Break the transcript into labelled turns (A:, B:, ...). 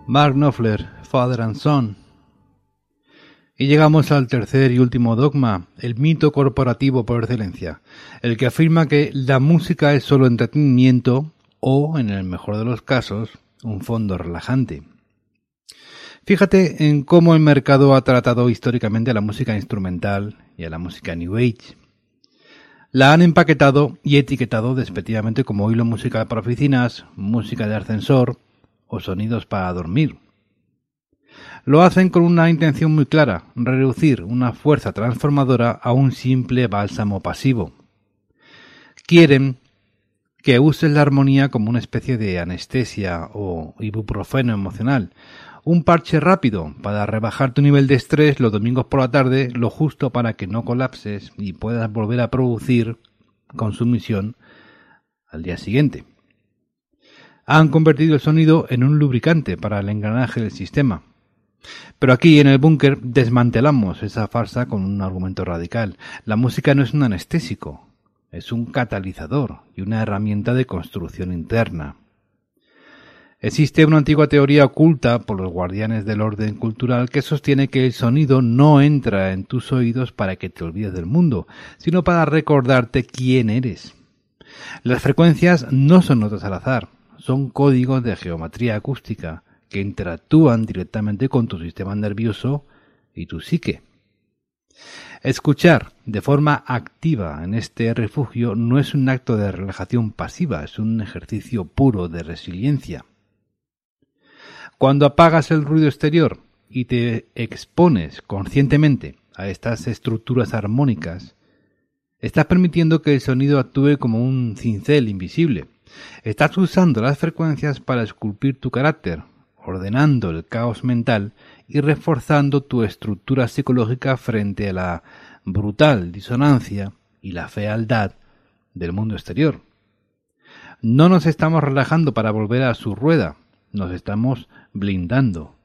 A: Mark Knopfler, Father and Son. Y llegamos al tercer y último dogma, el mito corporativo por excelencia, el que afirma que la música es solo entretenimiento o, en el mejor de los casos, un fondo relajante. Fíjate en cómo el mercado ha tratado históricamente a la música instrumental y a la música New Age. La han empaquetado y etiquetado despectivamente como hilo musical para oficinas, música de ascensor o sonidos para dormir. Lo hacen con una intención muy clara, reducir una fuerza transformadora a un simple bálsamo pasivo. Quieren que uses la armonía como una especie de anestesia o ibuprofeno emocional, un parche rápido para rebajar tu nivel de estrés los domingos por la tarde, lo justo para que no colapses y puedas volver a producir con sumisión al día siguiente. Han convertido el sonido en un lubricante para el engranaje del sistema. Pero aquí en el búnker desmantelamos esa farsa con un argumento radical. La música no es un anestésico, es un catalizador y una herramienta de construcción interna. Existe una antigua teoría oculta por los guardianes del orden cultural que sostiene que el sonido no entra en tus oídos para que te olvides del mundo, sino para recordarte quién eres. Las frecuencias no son notas al azar, son códigos de geometría acústica que interactúan directamente con tu sistema nervioso y tu psique. Escuchar de forma activa en este refugio no es un acto de relajación pasiva, es un ejercicio puro de resiliencia. Cuando apagas el ruido exterior y te expones conscientemente a estas estructuras armónicas, estás permitiendo que el sonido actúe como un cincel invisible. Estás usando las frecuencias para esculpir tu carácter, ordenando el caos mental y reforzando tu estructura psicológica frente a la brutal disonancia y la fealdad del mundo exterior. No nos estamos relajando para volver a su rueda, nos estamos blindando